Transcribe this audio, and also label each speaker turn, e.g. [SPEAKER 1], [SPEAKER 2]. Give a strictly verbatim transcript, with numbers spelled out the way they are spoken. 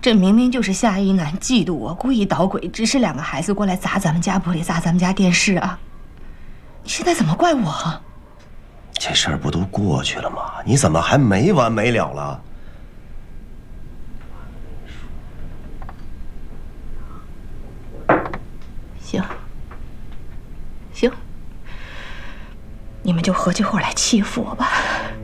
[SPEAKER 1] 这明明就是夏一楠嫉妒我，故意捣鬼，指使两个孩子过来砸咱们家玻璃，砸咱们家电视啊！你现在怎么怪我？
[SPEAKER 2] 这事儿不都过去了吗？你怎么还没完没了了？
[SPEAKER 1] 行，行，你们就合起伙来欺负我吧。